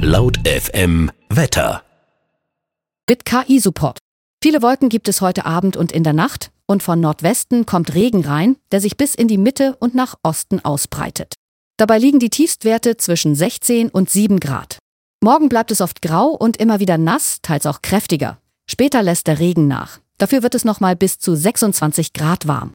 Laut FM Wetter. Mit KI-Support. Viele Wolken gibt es heute Abend und in der Nacht und von Nordwesten kommt Regen rein, der sich bis in die Mitte und nach Osten ausbreitet. Dabei liegen die Tiefstwerte zwischen 16 und 7 Grad. Morgen bleibt es oft grau und immer wieder nass, teils auch kräftiger. Später lässt der Regen nach. Dafür wird es nochmal bis zu 26 Grad warm.